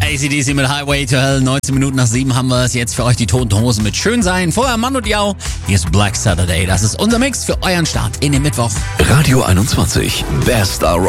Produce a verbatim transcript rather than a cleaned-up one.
A C D C mit Highway to Hell. neunzehn Minuten nach sieben haben wir es jetzt für euch, die Toten Hosen mit Schön sein. Vorher Mann und Jau. Hier ist Black Saturday. Das ist unser Mix für euren Start in den Mittwoch. Radio einundzwanzig. Best